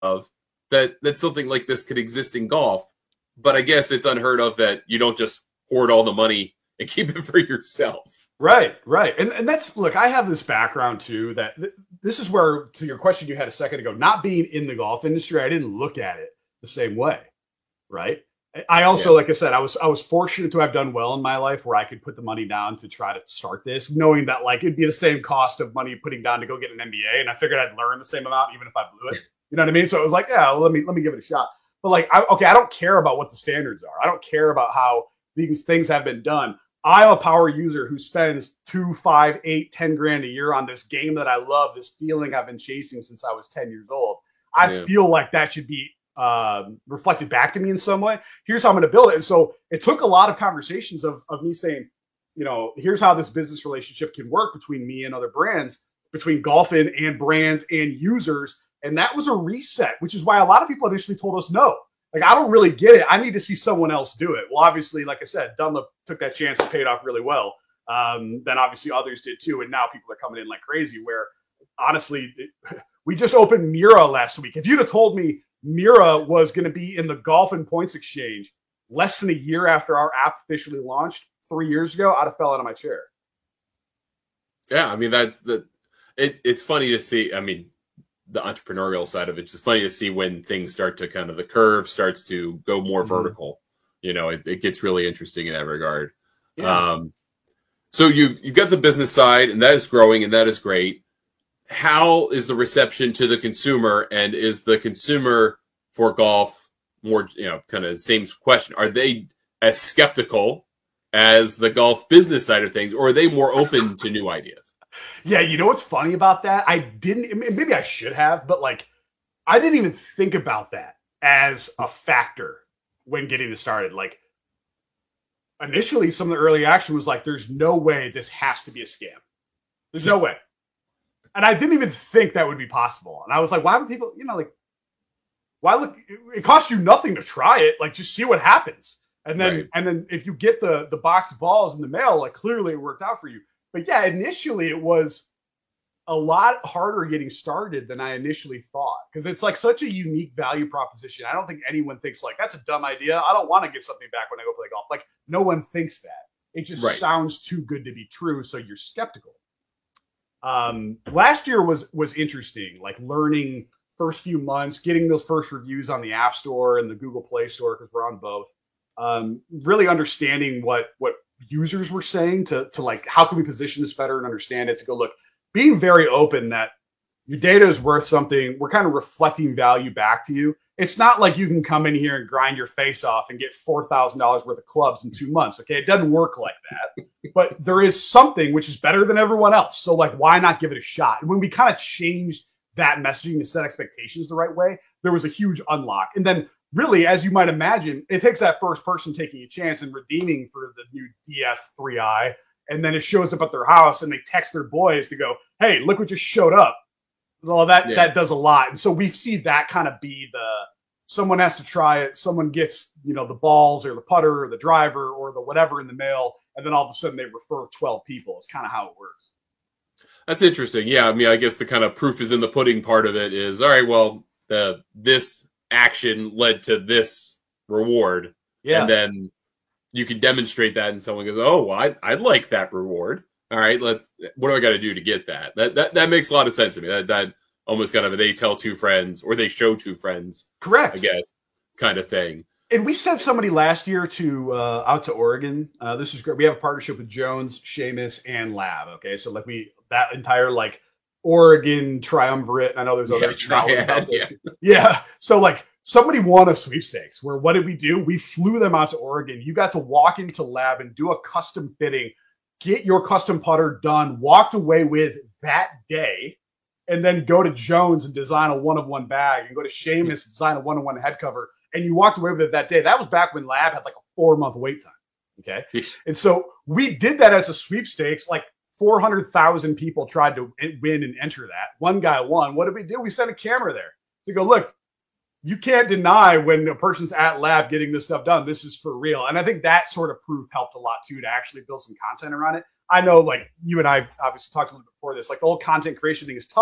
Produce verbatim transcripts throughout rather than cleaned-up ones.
of that that something like this could exist in golf. But I guess it's unheard of that you don't just hoard all the money and keep it for yourself. Right, right. And and that's, look, I have this background too, that th- this is where, to your question you had a second ago, not being in the golf industry, I didn't look at it the same way. Right. I also, yeah. like I said, I was I was fortunate to have done well in my life where I could put the money down to try to start this, knowing that like it'd be the same cost of money putting down to go get an M B A, and I figured I'd learn the same amount even if I blew it. You know what I mean? So it was like, yeah, well, let me let me give it a shot. But like, I, okay, I don't care about what the standards are. I don't care about how these things have been done. I'm a power user who spends two, five, eight, ten grand a year on this game that I love, this feeling I've been chasing since I was ten years old. I yeah. feel like that should be um, reflected back to me in some way. Here's how I'm going to build it. And so it took a lot of conversations of, of me saying, you know, here's how this business relationship can work between me and other brands, between Golfin and brands and users. And that was a reset, which is why a lot of people initially told us no. Like, I don't really get it. I need to see someone else do it. Well, obviously, like I said, Dunlop took that chance and paid off really well. Um, then obviously others did too. And now people are coming in like crazy, where honestly, it, we just opened Mira last week. If you'd have told me Mira was going to be in the Golfin Points Exchange less than a year after our app officially launched three years ago, I'd have fell out of my chair. Yeah, I mean, that's the, it, it's funny to see. I mean, the entrepreneurial side of it, it's just funny to see when things start to kind of, the curve starts to go more mm-hmm. vertical. You know, it, it gets really interesting in that regard. Yeah. Um, so you've, you've got the business side, and that is growing, and that is great. How is the reception to the consumer, and is the consumer for golf more, you know, kind of same question? Are they as skeptical as the golf business side of things, or are they more open to new ideas? Yeah, you know what's funny about that? I didn't, maybe I should have, but like, I didn't even think about that as a factor when getting this started. Like, initially, some of the early action was like, there's no way this has to be a scam. There's no way. And I didn't even think that would be possible. And I was like, why would people, you know, like, why look, it, it costs you nothing to try it. Like, just see what happens. And then, right. and then if you get the, the box of balls in the mail, like, clearly it worked out for you. But yeah, initially it was a lot harder getting started than I initially thought, because it's like such a unique value proposition. I don't think anyone thinks like, that's a dumb idea. I don't want to get something back when I go play golf. Like, no one thinks that. It just right. sounds too good to be true. So you're skeptical. Um, last year was, was interesting, like learning first few months, getting those first reviews on the App Store and the Google Play Store, because we're on both. Um, really understanding what, what users were saying to, to like, how can we position this better and understand it, to go, look, being very open that your data is worth something. We're kind of reflecting value back to you. It's not like you can come in here and grind your face off and get four thousand dollars worth of clubs in two months. Okay. It doesn't work like that, but there is something which is better than everyone else. So like, why not give it a shot? And when we kind of changed that messaging to set expectations the right way, there was a huge unlock. And then really, as you might imagine, it takes that first person taking a chance and redeeming for the new D F three i. And then it shows up at their house and they text their boys to go, hey, look what just showed up. Well, that, yeah. that does a lot. And so we see that kind of be the, someone has to try it. Someone gets, you know, the balls or the putter or the driver or the whatever in the mail. And then all of a sudden they refer twelve people. It's kind of how it works. That's interesting. Yeah. I mean, I guess the kind of proof is in the pudding part of it is, all right, well, the, this action led to this reward. Yeah. And then you can demonstrate that and someone goes, oh, well, I, I'd like that reward. All right, let's, what do I got to do to get that? That, that? that makes a lot of sense to me. That, that almost kind of a, they tell two friends or they show two friends. Correct. I guess, kind of thing. And we sent somebody last year to, uh, out to Oregon. Uh, this is great. We have a partnership with Jones, Seamus, and Lab. Okay. So like we, that entire like Oregon triumvirate. I know there's other. Yeah, triad, yeah. yeah. So like, somebody won a sweepstakes where what did we do? We flew them out to Oregon. You got to walk into Lab and do a custom fitting, get your custom putter done, walked away with that day, and then go to Jones and design a one-of-one bag and go to Seamus and design a one-of-one head cover. And you walked away with it that day. That was back when Lab had like a four-month wait time. Okay. And so we did that as a sweepstakes. Like four hundred thousand people tried to win and enter that. One guy won. What did we do? We sent a camera there to go, look, you can't deny when a person's at Lab getting this stuff done. This is for real. And I think that sort of proof helped a lot too, to actually build some content around it. I know like you and I obviously talked a little bit before this, like the whole content creation thing is tough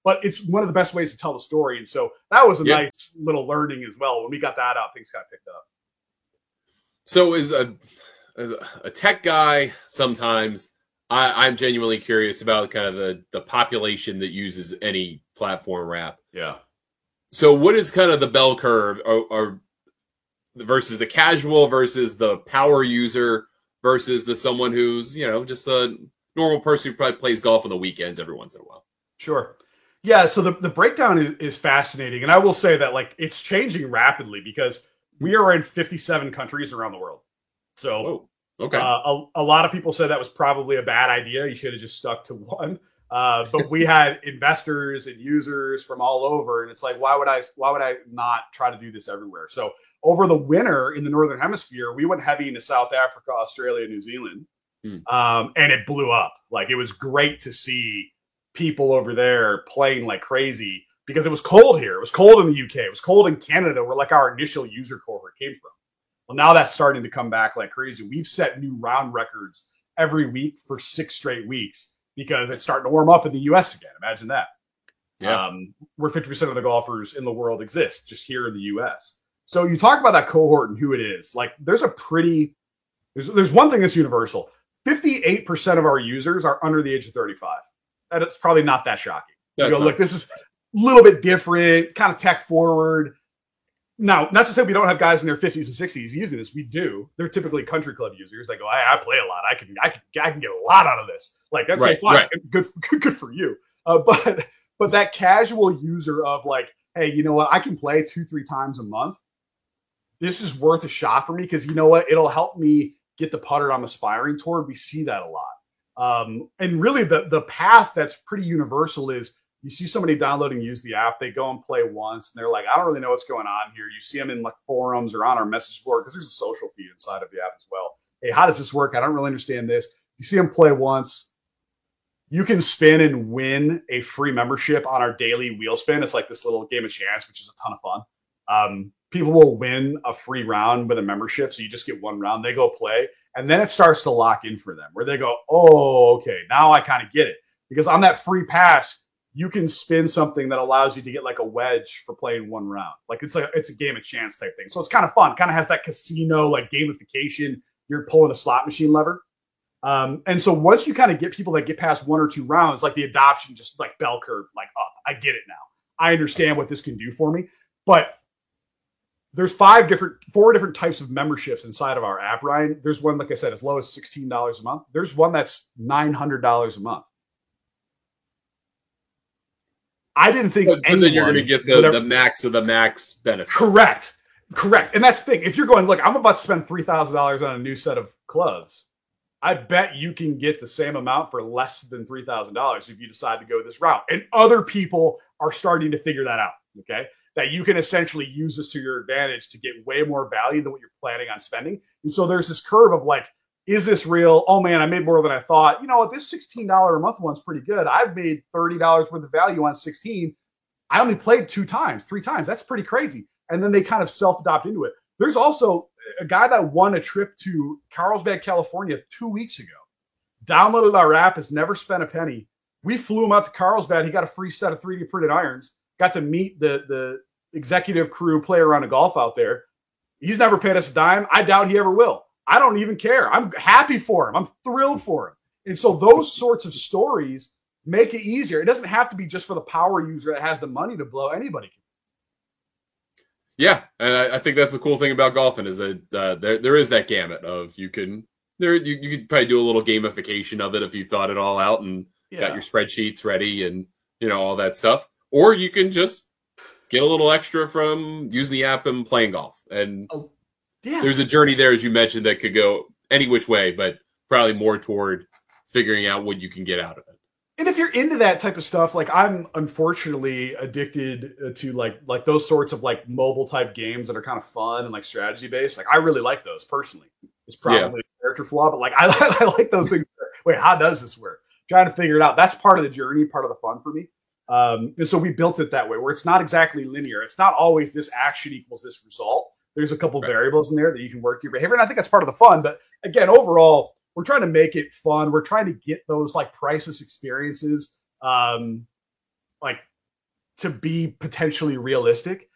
but it's one of the best ways to tell the story. And so that was a yeah. nice little learning as well. When we got that out, things got picked up. So as a, as a tech guy, sometimes I, I'm genuinely curious about kind of the, the population that uses any platform app. Yeah. So what is kind of the bell curve or, or versus the casual versus the power user versus the someone who's, you know, just a normal person who probably plays golf on the weekends every once in a while? Sure. Yeah. So the, the breakdown is, is fascinating. And I will say that like it's changing rapidly because we are in fifty-seven countries around the world. So Whoa. Okay. Uh, a, a lot of people said that was probably a bad idea. You should have just stuck to one. Uh, but we had investors and users from all over, and it's like, why would I? Why would I not try to do this everywhere? So over the winter in the Northern Hemisphere, we went heavy into South Africa, Australia, New Zealand, hmm. um, and it blew up. Like it was great to see people over there playing like crazy because it was cold here. It was cold in the U K. It was cold in Canada, where like our initial user cohort came from. Well, now that's starting to come back like crazy. We've set new round records every week for six straight weeks because it's starting to warm up in the U S again. Imagine that. Yeah. Um, where fifty percent of the golfers in the world exist just here in the U S. So you talk about that cohort and who it is. Like there's a pretty, there's, there's one thing that's universal. fifty-eight percent of our users are under the age of thirty-five. That it's probably not that shocking. You go, look, this is a little bit different, kind of tech forward. Now, not to say we don't have guys in their fifties and sixties using this. We do. They're typically country club users. They go, I, I play a lot. I can, I can, I can get a lot out of this. Like, okay, right, fine. Right. Good, good, good for you. Uh, but, but that casual user of like, hey, you know what? I can play two, three times a month. This is worth a shot for me because you know what? It'll help me get the putter I'm aspiring toward. We see that a lot. Um, and really, the the path that's pretty universal is. You see somebody download and use the app, they go and play once, and they're like, I don't really know what's going on here. You see them in like forums or on our message board, because there's a social feed inside of the app as well. Hey, how does this work? I don't really understand this. You see them play once. You can spin and win a free membership on our daily wheel spin. It's like this little game of chance, which is a ton of fun. Um, people will win a free round with a membership, so you just get one round. They go play, and then it starts to lock in for them, where they go, oh, okay, now I kind of get it. Because on that free pass, you can spin something that allows you to get like a wedge for playing one round. Like it's like it's a game of chance type thing. So it's kind of fun. Kind of has that casino like gamification. You're pulling a slot machine lever. Um, and so once you kind of get people that get past one or two rounds, like the adoption just like bell curve, like up. I get it now. I understand what this can do for me. But there's five different, four different types of memberships inside of our app, Ryan. There's one, like I said, as low as sixteen dollars a month. There's one that's nine hundred dollars a month. I didn't think but, but then you're going to get the, the max of the max benefit. Correct. Correct. And that's the thing. If you're going, look, I'm about to spend three thousand dollars on a new set of clubs. I bet you can get the same amount for less than three thousand dollars if you decide to go this route. And other people are starting to figure that out, okay? That you can essentially use this to your advantage to get way more value than what you're planning on spending. And so there's this curve of like, is this real? Oh man, I made more than I thought. You know what? This sixteen dollars a month one's pretty good. I've made thirty dollars worth of value on sixteen. I only played two times, three times. That's pretty crazy. And then they kind of self-adopt into it. There's also a guy that won a trip to Carlsbad, California two weeks ago. Downloaded our app, has never spent a penny. We flew him out to Carlsbad. He got a free set of three D printed irons. Got to meet the, the executive crew, play around a golf out there. He's never paid us a dime. I doubt he ever will. I don't even care. I'm happy for him. I'm thrilled for him. And so those sorts of stories make it easier. It doesn't have to be just for the power user that has the money to blow. Anybody can. Yeah, and I, I think that's the cool thing about golfing is that uh, there there is that gamut of you can there you, you could probably do a little gamification of it if you thought it all out and yeah. got your spreadsheets ready and you know all that stuff, or you can just get a little extra from using the app and playing golf. And oh, yeah. there's a journey there, as you mentioned, that could go any which way, but probably more toward figuring out what you can get out of it. And if you're into that type of stuff, like I'm unfortunately addicted to like like those sorts of like mobile type games that are kind of fun and like strategy based. Like I really like those personally. It's probably yeah. a character flaw, but like I, I like those things. Wait, how does this work? Trying to figure it out. That's part of the journey, part of the fun for me. Um, and so we built it that way, where it's not exactly linear. It's not always this action equals this result. There's a couple right. variables in there that you can work through your behavior, and I think that's part of the fun. But again, overall, we're trying to make it fun. We're trying to get those like priceless experiences, um, like to be potentially realistic,